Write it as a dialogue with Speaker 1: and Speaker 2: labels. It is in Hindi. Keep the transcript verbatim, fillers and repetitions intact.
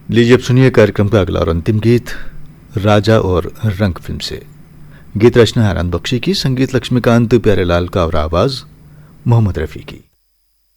Speaker 1: लीजिए अब सुनिए कार्यक्रम का अगला और अंतिम गीत राजा और रंग फिल्म से। गीत रचना हैरान बख्शी की, संगीत लक्ष्मीकांत प्यारेलाल का और आवाज मोहम्मद रफ़ी की।